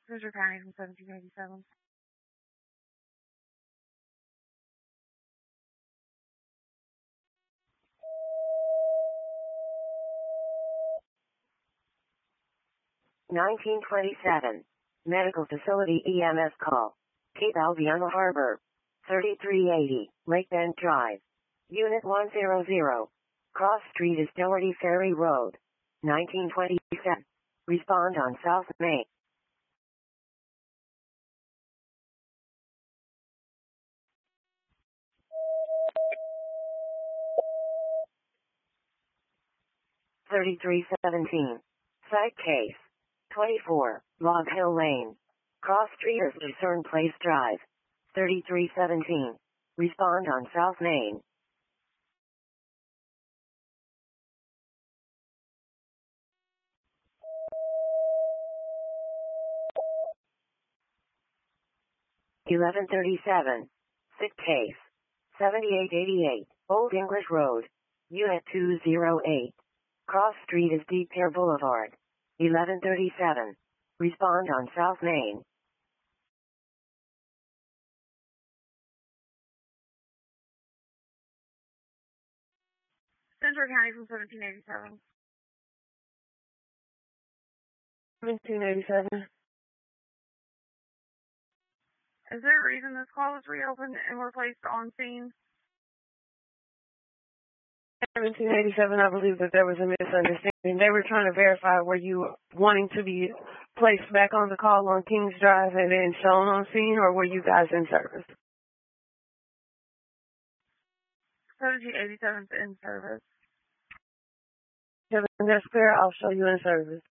Hoosier County from 1787. (1927) Medical Facility EMS call. Cape Albion Harbor. 3380, Lake Bend Drive. Unit 100. Cross Street is Doherty Ferry Road. 1927. Respond on South Main. (3317) Site case. 24, Log Hill Lane. Cross Street is Lucerne Place Drive. 3317. Respond on South Main. (1137) Sick case. 7888, Old English Road. Unit 208. Cross Street is Deep Pear Boulevard. 1137. Respond on South Main. Central County from 1787. 1787. Is there a reason this call was reopened and were placed on scene? 1787, I believe that there was a misunderstanding. They were trying to verify were you wanting to be placed back on the call on Kings Drive and then shown on scene, or were you guys in service? 1787 in service. If that's clear, I'll show you in service.